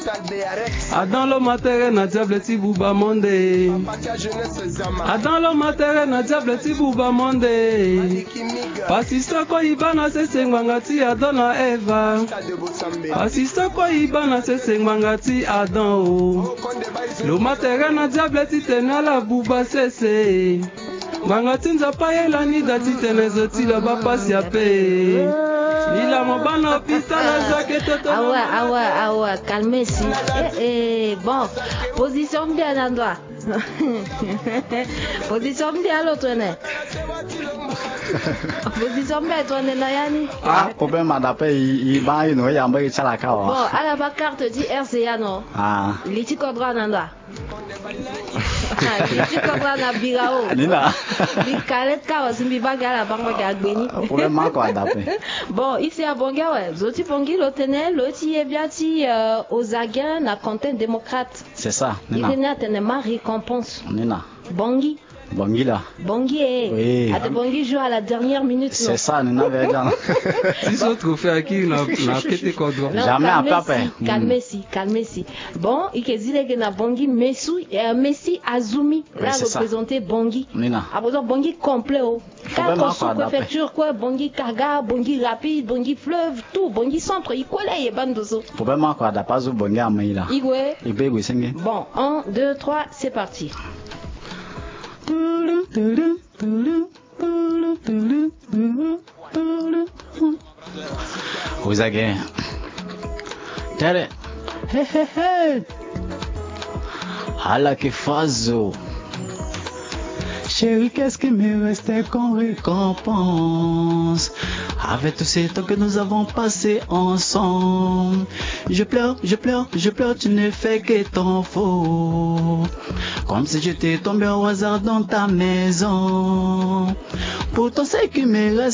Adam lo matere na diable ti buba monde. Adam lo matere na diable ti buba monde. Pasista ko ibana se sengwanga ti Adam na Eva. Pasista ko ibana se sengwanga ti Adam o. Lo matere na diable ti tenala buba sese. Mwanga tinza paela ni dati tenezo ti lo bapa siape. Nila mobana hôpital à Jacques Toto. Ah ouais, calmez-y. Bon, position bien à droite. Position bien à l'autre. Position bien à toi, Nayani. Ah, problème d'après, il va y avoir un peu de chalaka. Bon, à la carte dit RCA non. Ah. Liti Cobra Nanda. Liti Cobra na Birao. Nina. Bikalet Kawa Simbiba Gala Banga Gagbeni. Problème quoi d'après. Bon, ici à Bonga, ouais. Zoti Pongi, l'Otenel, l'Oti Ebiati, aux Aguins, la content démocrate. C'est ça, Nina. Il venait à ma récompense. Nina. Bongi. Bongi là. Bongi, oui. Bongi joue à la dernière minute. C'est ça, Nina Vergan. Si ce trophée à qui n'a pété quoi droit. Jamais à papa. Calmez-y. Bon, il y a Bongi Messi Azumi. Là, représenté Bongi. Nina. Après Bongi complet. Quatre sous-préfectures, quoi. Bongi Kaga, Bongi Rapide, Bongi Fleuve, tout. Bongi Centre, il quoi là, il y a bandozo. Problème quoi, d'après vous, Bongi à Maïla. Bon, 1, 2, 3, c'est parti. Vous avez Tere. Hey. Hala que fazo. Chérie, qu'est-ce qui me restait qu'on récompense avec tous ces temps que nous avons passé ensemble? Je pleure, tu ne fais que ton faux. Comme si j'étais tombé au hasard dans ta maison. Pourtant, c'est qui me reste